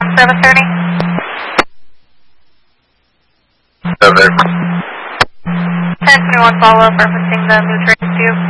Service 30. 1021 follow-up referencing the new trace tube.